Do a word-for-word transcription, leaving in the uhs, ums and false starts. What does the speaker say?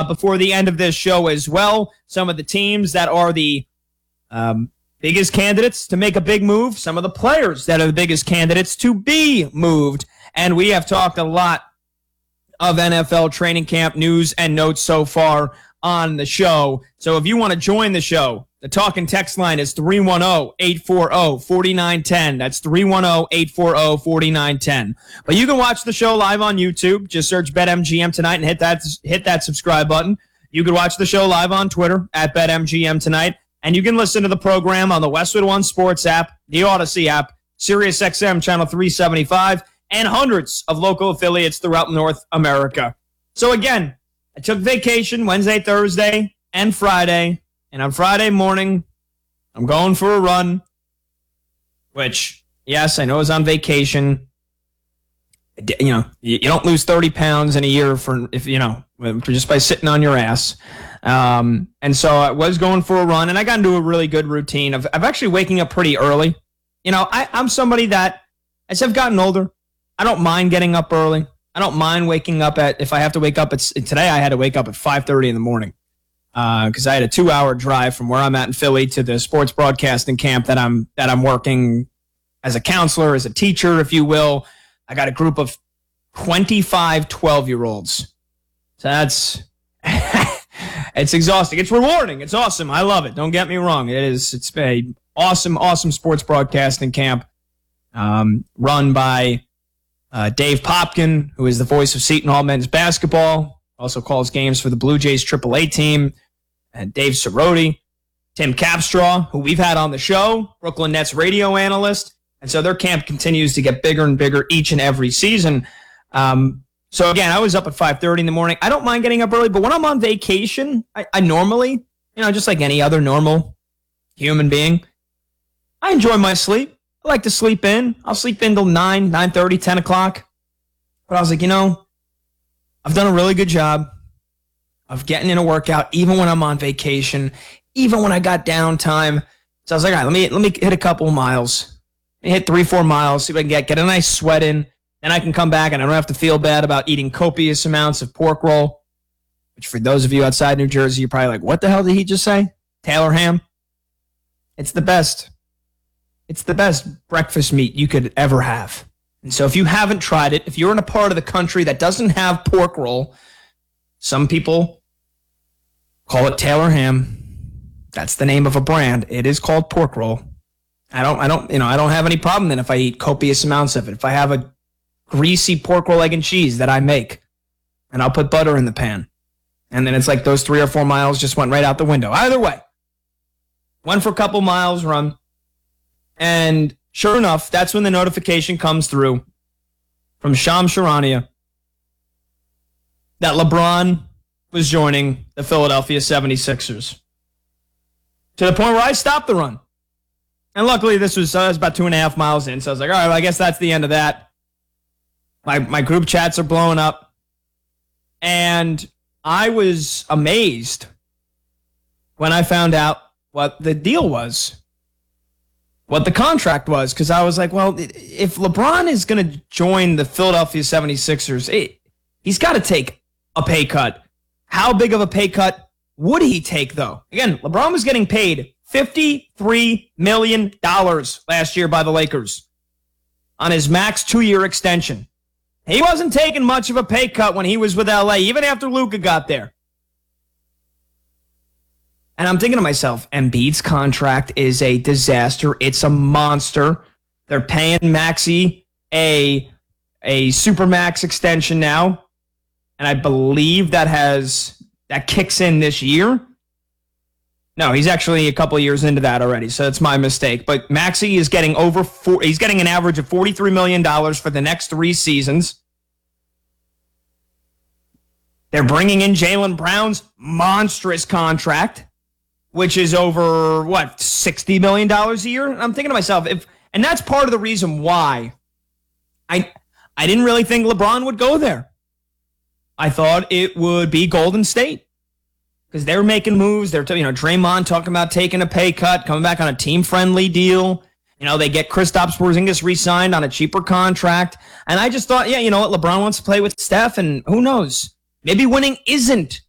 before the end of this show as well. Some of the teams that are the um, biggest candidates to make a big move, some of the players that are the biggest candidates to be moved. And we have talked a lot of N F L training camp news and notes so far on the show. So if you want to join the show, the talk and text line is three one zero, eight four zero, four nine one zero. That's three one zero, eight four zero, four nine one zero. But you can watch the show live on YouTube. Just search BetMGM Tonight and hit that hit that subscribe button. You can watch the show live on Twitter at BetMGM Tonight. And you can listen to the program on the Westwood One Sports app, the Odyssey app, SiriusXM Channel three seventy-five, and hundreds of local affiliates throughout North America. So again, I took vacation Wednesday, Thursday, and Friday. And on Friday morning, I'm going for a run, which, yes, I know is on vacation. You know, you don't lose thirty pounds in a year for, if you know, for just by sitting on your ass. Um, and so I was going for a run, and I got into a really good routine of, of actually waking up pretty early. You know, I, I'm somebody that, as I've gotten older, I don't mind getting up early. I don't mind waking up at, if I have to wake up, at, today I had to wake up at five thirty in the morning. Because uh, I had a two-hour drive from where I'm at in Philly to the sports broadcasting camp that I'm that I'm working as a counselor, as a teacher, if you will. I got a group of twenty-five twelve-year-olds. So that's it's exhausting. It's rewarding. It's awesome. I love it. Don't get me wrong. It is. It's a awesome, awesome sports broadcasting camp um, run by uh, Dave Popkin, who is the voice of Seton Hall men's basketball. Also calls games for the Blue Jays triple A team. And Dave Cerroti, Tim Capstraw, who we've had on the show, Brooklyn Nets radio analyst. And so their camp continues to get bigger and bigger each and every season. Um, so again, I was up at five thirty in the morning. I don't mind getting up early, but when I'm on vacation, I, I normally, you know, just like any other normal human being, I enjoy my sleep. I like to sleep in. I'll sleep in till nine, nine thirty, ten o'clock. But I was like, you know, I've done a really good job of getting in a workout, even when I'm on vacation, even when I got downtime. So I was like, all right, let me let me hit a couple of miles. Let me hit three, four miles, see if I can get, get a nice sweat in. Then I can come back and I don't have to feel bad about eating copious amounts of pork roll, which for those of you outside New Jersey, you're probably like, what the hell did he just say? Taylor ham? It's the best. It's the best breakfast meat you could ever have. And so if you haven't tried it, if you're in a part of the country that doesn't have pork roll, some people call it Taylor ham. That's the name of a brand. It is called pork roll. I don't, I don't, you know, I don't have any problem then if I eat copious amounts of it. If I have a greasy pork roll, egg, and cheese that I make, and I'll put butter in the pan, and then it's like those three or four miles just went right out the window. Either way, went for a couple miles run, and sure enough, that's when the notification comes through from Shams Charania that LeBron was joining the Philadelphia seventy-sixers. To the point where I stopped the run. And luckily, this was, uh, was about two and a half miles in, so I was like, all right, well, I guess that's the end of that. My, my group chats are blowing up. And I was amazed when I found out what the deal was, what the contract was, because I was like, well, if LeBron is going to join the Philadelphia seventy-sixers, it, he's got to take a pay cut. How big of a pay cut would he take, though? Again, LeBron was getting paid fifty-three million dollars last year by the Lakers on his max two-year extension. He wasn't taking much of a pay cut when he was with L A, even after Luka got there. And I'm thinking to myself, Embiid's contract is a disaster. It's a monster. They're paying Maxey a, a supermax extension now. And I believe that has that kicks in this year. No, he's actually a couple of years into that already, so it's my mistake. But Maxey is getting over four, he's getting an average of forty-three million dollars for the next three seasons. They're bringing in Jaylen Brown's monstrous contract, which is over, what, sixty million dollars a year? I'm thinking to myself, if, and that's part of the reason why I I didn't really think LeBron would go there. I thought it would be Golden State. Because they're making moves. They're, you know, Draymond talking about taking a pay cut, coming back on a team-friendly deal. You know, they get Kristaps Porzingis re-signed on a cheaper contract. And I just thought, yeah, you know what? LeBron wants to play with Steph, and who knows? Maybe winning isn't